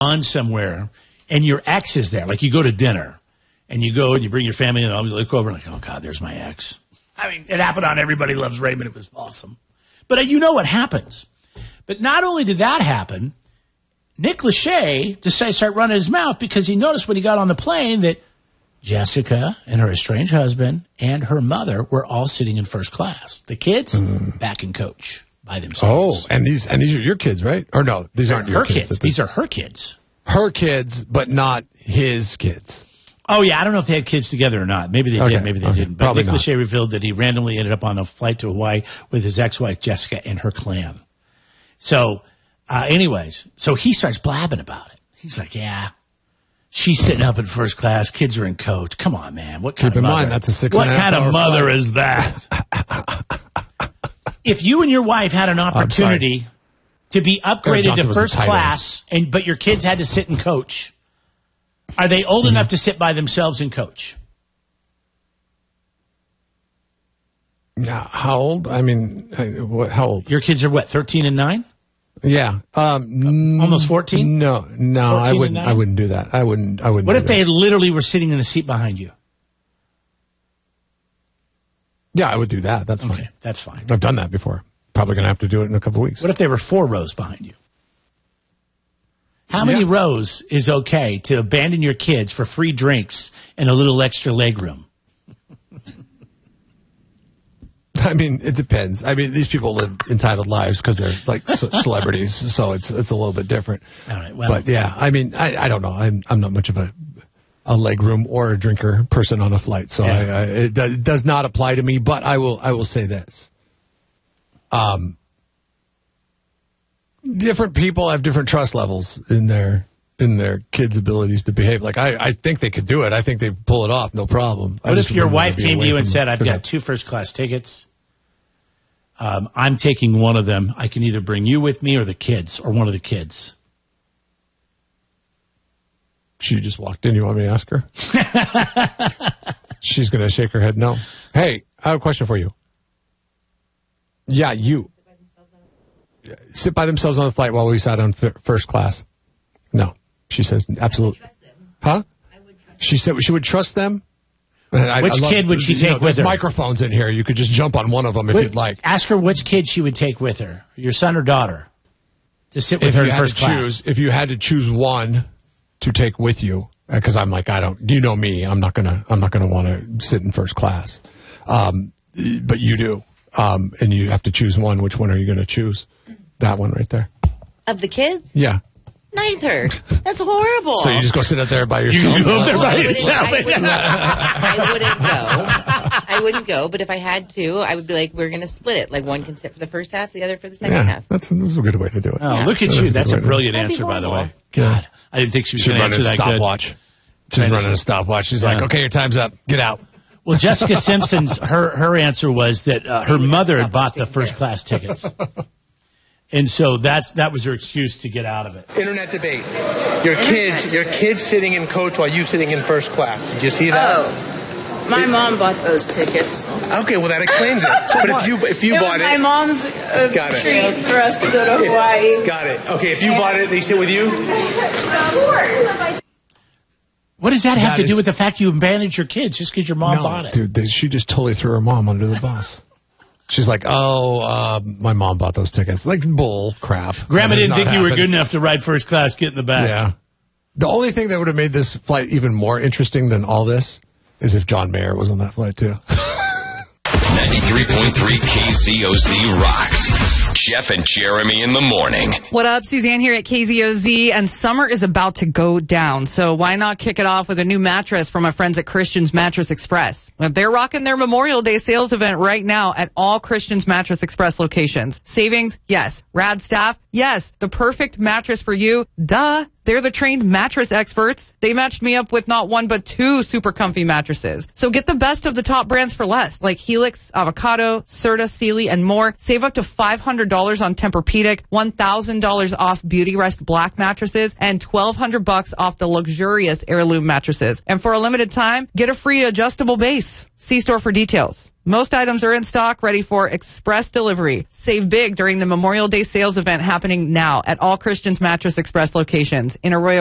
on somewhere and your ex is there, like you go to dinner and you go and you bring your family and you look over and like, oh God, there's my ex. I mean, it happened on Everybody Loves Raymond. It was awesome. But you know what happens. But not only did that happen, Nick Lachey decided to start running his mouth because he noticed when he got on the plane that Jessica and her estranged husband and her mother were all sitting in first class. The kids back in coach by themselves. Oh, and these are your kids, right? Or no, these aren't your kids. These are her kids. Her kids, but not his kids. Oh, yeah. I don't know if they had kids together or not. Maybe they did. Maybe they didn't. But Probably Nick Lachey revealed that he randomly ended up on a flight to Hawaii with his ex-wife, Jessica, and her clan. So, anyways, so he starts blabbing about it. He's like, yeah, she's sitting up in first class. Kids are in coach. Come on, man. What kind Keep of in mother? mind, that's a 6.5 What kind of hour mother flight. is that? If you and your wife had an opportunity to be upgraded to first class, but your kids had to sit in coach, are they old enough to sit by themselves in coach? Yeah, how old? I mean, how old? Your kids are what, 13 and 9? Yeah, almost 14. No, I wouldn't. I wouldn't do that. I wouldn't. What if they literally were sitting in the seat behind you? Yeah, I would do that. That's fine. Okay, that's fine. I've done that before. Probably going to have to do it in a couple of weeks. What if they were 4 rows behind you? How many rows is okay to abandon your kids for free drinks and a little extra leg room? I mean, it depends. I mean, these people live entitled lives because they're like celebrities, so it's a little bit different. All right. Well, but yeah, I mean, I don't know. I'm not much of a leg room or a drinker person on a flight, so it does not apply to me. But I will say this: different people have different trust levels in their kids' abilities to behave. Like I think they could do it. I think they pull it off, no problem. What if your wife came to you and said, "I've got 2 first class tickets. I'm taking one of them. I can either bring you with me or the kids, or one of the kids." She just walked in. You want me to ask her? She's going to shake her head no. Hey, I have a question for you. Yeah, you. Sit by themselves on the flight while we sat on first class. No. She says, absolutely. Huh? She said she would trust them. Which kid would she take with her? There's microphones in here. You could just jump on one of them if you'd like. Ask her which kid she would take with her, your son or daughter, to sit with her in first class. If you had to choose one to take with you, because I'm like, you know me, I'm not gonna want to sit in first class, but you do, and you have to choose one. Which one are you going to choose? That one right there. Of the kids? Yeah. Neither. That's horrible. So you just go sit out there by yourself? You go there by yourself. I wouldn't go, but if I had to, I would be like, we're going to split it. Like one can sit for the first half, the other for the second half. That's a good way to do it. Oh, look at you. That's a brilliant answer, by the way. God, I didn't think she was going to answer that good. She's running a stopwatch. She's like, okay, your time's up. Get out. Well, Jessica Simpson's, her answer was that her mother had bought the first class tickets. And so that was her excuse to get out of it. Internet debate. Your kids sitting in coach while you sitting in first class. Did you see that? Oh, my mom bought those tickets. Okay, well that explains it. But if you bought it, my mom's treat for us to go to Hawaii. Got it. Okay, if you bought it, they sit with you. What does that have to do with the fact you abandoned your kids just because your mom bought it? Dude, she just totally threw her mom under the bus. She's like, my mom bought those tickets. Like, bull crap. Grandma didn't think you were good enough to ride first class, get in the back. Yeah. The only thing that would have made this flight even more interesting than all this is if John Mayer was on that flight, too. 93.3 KZOZ rocks. Jeff and Jeremy in the morning. What up? Suzanne here at KZOZ, and summer is about to go down, so why not kick it off with a new mattress from my friends at Christian's Mattress Express? They're rocking their Memorial Day sales event right now at all Christian's Mattress Express locations. Savings? Yes. Rad staff? Yes. The perfect mattress for you? Duh. They're the trained mattress experts. They matched me up with not one, but 2 super comfy mattresses. So get the best of the top brands for less, like Helix, Avocado, Serta, Sealy, and more. Save up to $500 on Tempur-Pedic, $1,000 off Beauty Rest Black mattresses, and $1,200 off the luxurious Heirloom mattresses. And for a limited time, get a free adjustable base. See store for details. Most items are in stock, ready for express delivery. Save big during the Memorial Day sales event happening now at all Christians Mattress Express locations in Arroyo